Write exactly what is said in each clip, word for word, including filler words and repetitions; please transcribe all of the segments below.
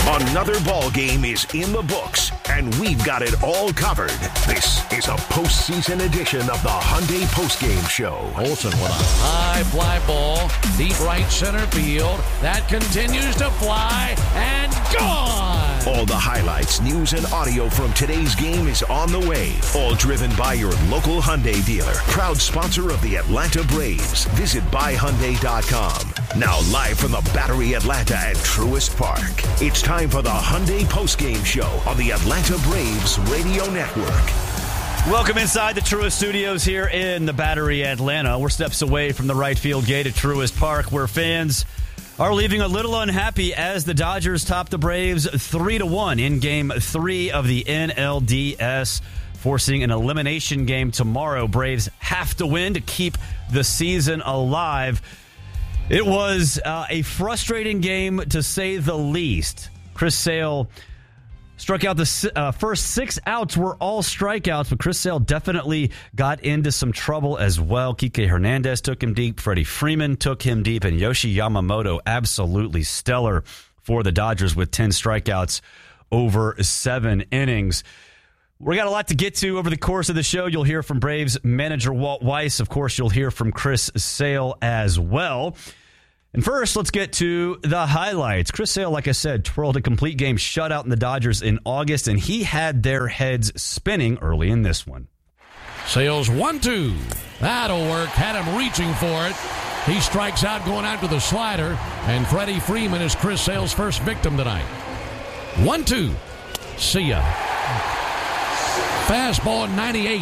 Another ball game is in the books, and we've got it all covered. This is a postseason edition of the Hyundai Postgame Show. Olsen with a high fly ball, deep right center field. That continues to fly and gone. All the highlights, news, and audio from today's game is on the way. All driven by your local Hyundai dealer. Proud sponsor of the Atlanta Braves. Visit buy hyundai dot com. Now live from the Battery Atlanta at Truist Park. It's time for the Hyundai Postgame Show on the Atlanta Braves Radio Network. Welcome inside the Truist Studios here in the Battery Atlanta. We're steps away from the right field gate at Truist Park, where fans are leaving a little unhappy as the Dodgers top the Braves three to one in Game three of the N L D S, forcing an elimination game tomorrow. Braves have to win to keep the season alive. It was uh, a frustrating game, to say the least. Chris Sale struck out the uh, first six outs were all strikeouts, but Chris Sale definitely got into some trouble as well. Kike Hernandez took him deep. Freddie Freeman took him deep. And Yoshi Yamamoto, absolutely stellar for the Dodgers with ten strikeouts over seven innings. We got a lot to get to over the course of the show. You'll hear from Braves manager Walt Weiss. Of course, you'll hear from Chris Sale as well. And first, let's get to the highlights. Chris Sale, like I said, twirled a complete game shutout in the Dodgers in August, and he had their heads spinning early in this one. Sale's one two. That'll work. Had him reaching for it. He strikes out going after the slider, and Freddie Freeman is Chris Sale's first victim tonight. one two. See ya. Fastball at ninety-eight.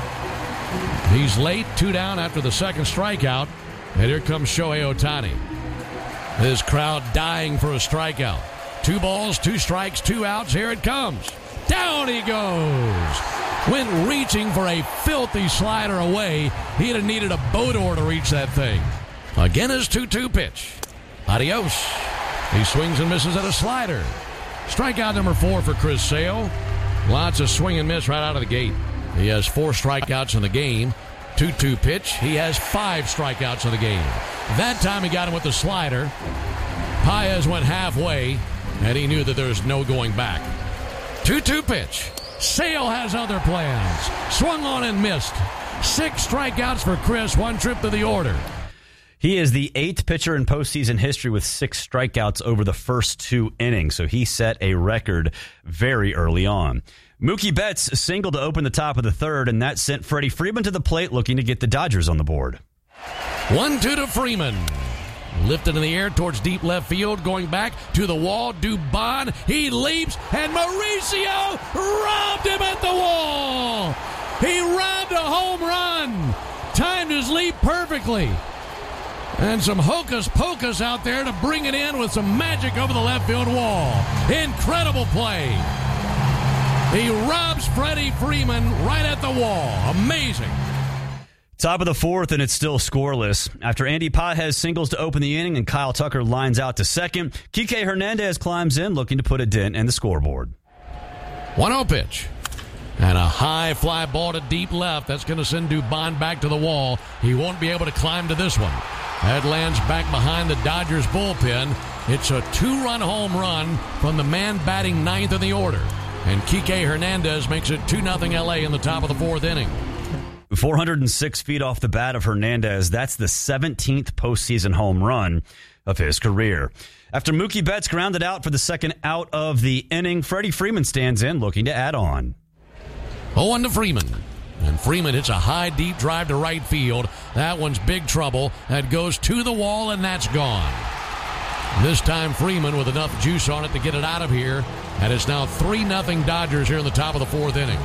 He's late, two down after the second strikeout. And here comes Shohei Ohtani. His crowd dying for a strikeout. Two balls, two strikes, two outs. Here it comes. Down he goes. Went reaching for a filthy slider away. He'd have needed a boat oar to reach that thing. Again his two two pitch. Adios. He swings and misses at a slider. Strikeout number four for Chris Sale. Lots of swing and miss right out of the gate. He has four strikeouts in the game. two two pitch. He has five strikeouts in the game. That time he got him with the slider. Paez went halfway, and he knew that there was no going back. two two pitch. Sale has other plans. Swung on and missed. Six strikeouts for Chris, one trip to the order. He is the eighth pitcher in postseason history with six strikeouts over the first two innings, so he set a record very early on. Mookie Betts singled to open the top of the third, and that sent Freddie Freeman to the plate looking to get the Dodgers on the board. one two to Freeman. Lifted in the air towards deep left field, going back to the wall. Dubon, he leaps, and Mauricio robbed him at the wall. He robbed a home run. Timed his leap perfectly. And some hocus pocus out there to bring it in with some magic over the left field wall. Incredible play. He robs Freddie Freeman right at the wall. Amazing. Top of the fourth, and it's still scoreless. After Andy Paez singles to open the inning and Kyle Tucker lines out to second, Kike Hernandez climbs in looking to put a dent in the scoreboard. one oh pitch. And a high fly ball to deep left. That's going to send Dubon back to the wall. He won't be able to climb to this one. That lands back behind the Dodgers bullpen. It's a two-run home run from the man batting ninth in the order. And Kike Hernandez makes it two nothing L A in the top of the fourth inning. four hundred six feet off the bat of Hernandez. That's the seventeenth postseason home run of his career. After Mookie Betts grounded out for the second out of the inning, Freddie Freeman stands in looking to add on. oh one to Freeman. And Freeman hits a high, deep drive to right field. That one's big trouble. That goes to the wall, and that's gone. This time Freeman with enough juice on it to get it out of here. And it's now three nothing Dodgers here in the top of the fourth inning.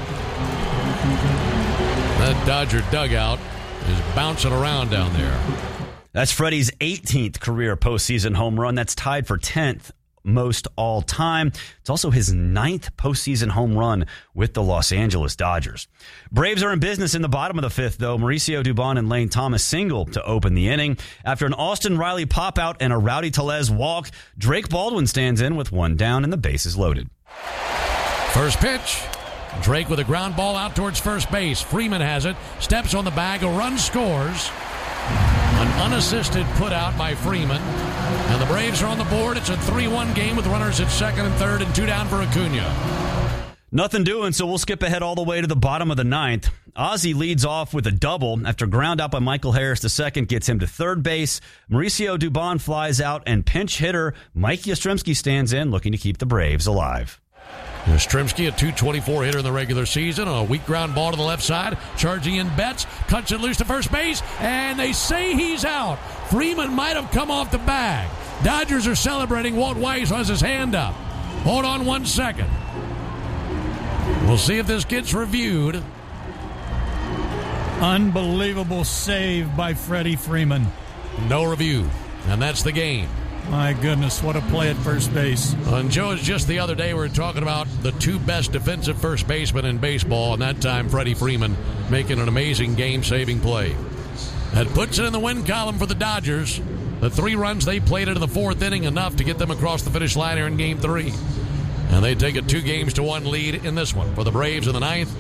That Dodger dugout is bouncing around down there. That's Freddie's eighteenth career postseason home run. That's tied for tenth most all time. It's also his ninth postseason home run with the Los Angeles Dodgers. Braves are in business in the bottom of the fifth, though. Mauricio Dubon and Lane Thomas single to open the inning. After an Austin Riley pop-out and a Rowdy Tellez walk, Drake Baldwin stands in with one down and the bases loaded. First pitch. Drake with a ground ball out towards first base. Freeman has it. Steps on the bag. A run scores. An unassisted put out by Freeman. And the Braves are on the board. It's a three one game with runners at second and third and two down for Acuna. Nothing doing, so we'll skip ahead all the way to the bottom of the ninth. Ozzie leads off with a double after ground out by Michael Harris. The second gets him to third base. Mauricio Dubon flies out, and pinch hitter Mike Yastrzemski stands in, looking to keep the Braves alive. Yastrzemski, a two twenty-four hitter in the regular season, on a weak ground ball to the left side, charging in Betts, cuts it loose to first base, and they say he's out. Freeman might have come off the bag. Dodgers are celebrating. Walt Weiss has his hand up. Hold on one second. We'll see if this gets reviewed. Unbelievable save by Freddie Freeman. No review, and that's the game. My goodness, what a play at first base. And Joe, it's just the other day we were talking about the two best defensive first basemen in baseball, and that time Freddie Freeman making an amazing game-saving play. That puts it in the win column for the Dodgers. The three runs they played into the fourth inning, enough to get them across the finish line here in Game three. And they take a two games to one lead in this one. For the Braves in the ninth,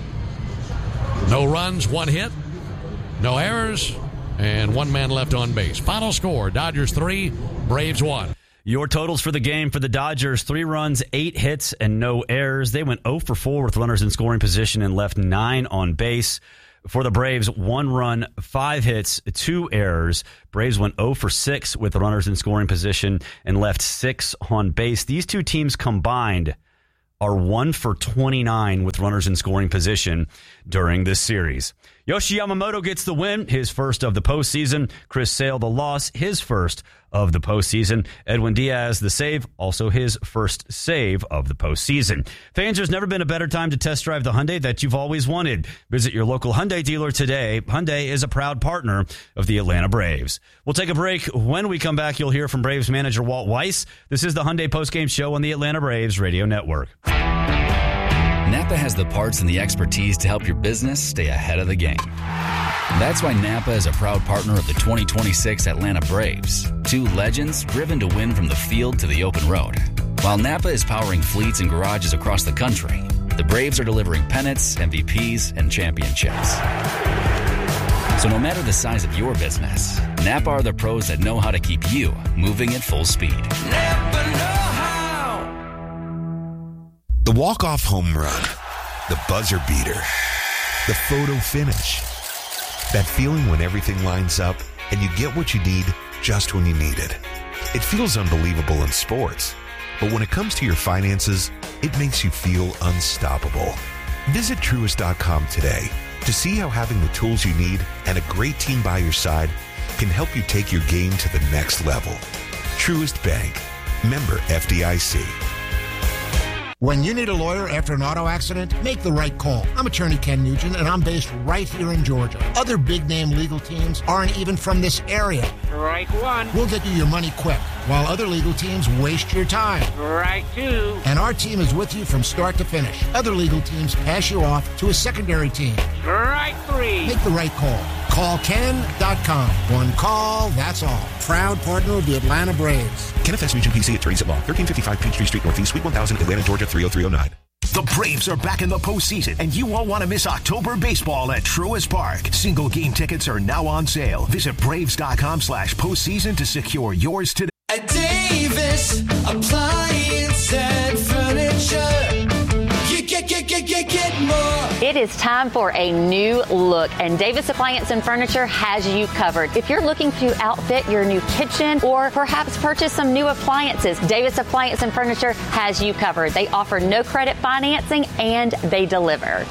no runs, one hit, no errors, and one man left on base. Final score, Dodgers three, Braves one. Your totals for the game for the Dodgers: three runs, eight hits, and no errors. They went oh for four with runners in scoring position and left nine on base. For the Braves, one run, five hits, two errors. Braves went oh for six with runners in scoring position and left six on base. These two teams combined are one for twenty-nine with runners in scoring position during this series. Yoshi Yamamoto gets the win, his first of the postseason. Chris Sale the loss, his first of the postseason. Edwin Diaz the save, also his first save of the postseason. Fans, there's never been a better time to test drive the Hyundai that you've always wanted. Visit your local Hyundai dealer today. Hyundai is a proud partner of the Atlanta Braves. We'll take a break. When we come back, you'll hear from Braves manager Walt Weiss. This is the Hyundai postgame show on the Atlanta Braves Radio Network. Napa has the parts and the expertise to help your business stay ahead of the game. That's why Napa is a proud partner of the twenty twenty-six Atlanta Braves, two legends driven to win from the field to the open road. While Napa is powering fleets and garages across the country, the Braves are delivering pennants, M V Ps, and championships. So no matter the size of your business, Napa are the pros that know how to keep you moving at full speed. Napa know how. The walk-off home run, the buzzer beater, the photo finish. That feeling when everything lines up and you get what you need just when you need it. It feels unbelievable in sports, but when it comes to your finances, it makes you feel unstoppable. Visit Truist dot com today to see how having the tools you need and a great team by your side can help you take your game to the next level. Truist Bank, member F D I C. When you need a lawyer after an auto accident, make the right call. I'm attorney Ken Nugent, and I'm based right here in Georgia. Other big-name legal teams aren't even from this area. Right one. We'll get you your money quick, while other legal teams waste your time. Right two. And our team is with you from start to finish. Other legal teams pass you off to a secondary team. Right three. Make the right call. Call Ken dot com. One call, that's all. Proud partner of the Atlanta Braves. Kenneth S. Nugent, P C, attorneys at law. thirteen fifty-five Peachtree Street Northeast, Suite one thousand, Atlanta, Georgia, three oh three oh nine. The Braves are back in the postseason, and you won't want to miss October baseball at Truist Park. Single game tickets are now on sale. Visit Braves dot com slash postseason to secure yours today. At Davis Appliance and Furniture, you get, get, get, get, get more. It is time for a new look, and Davis Appliance and Furniture has you covered. If you're looking to outfit your new kitchen or perhaps purchase some new appliances, Davis Appliance and Furniture has you covered. They offer no credit financing, and they deliver.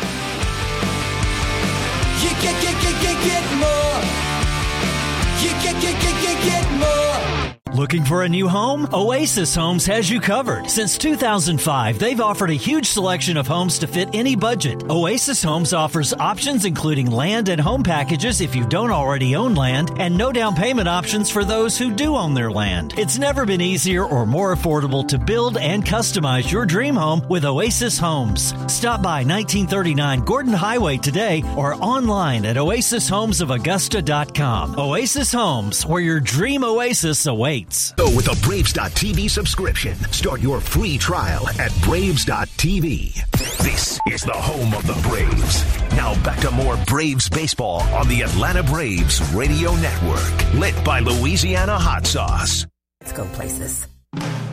You get, get, get, get, get more. You get, get, get, get, get more. Looking for a new home? Oasis Homes has you covered. Since two thousand five, they've offered a huge selection of homes to fit any budget. Oasis Homes offers options including land and home packages if you don't already own land, and no down payment options for those who do own their land. It's never been easier or more affordable to build and customize your dream home with Oasis Homes. Stop by nineteen thirty-nine Gordon Highway today or online at oasis homes of augusta dot com. Oasis Homes, where your dream oasis awaits. So with a Braves dot T V subscription, start your free trial at Braves dot T V. This is the home of the Braves. Now back to more Braves baseball on the Atlanta Braves Radio Network. Lit by Louisiana Hot Sauce. Let's go places.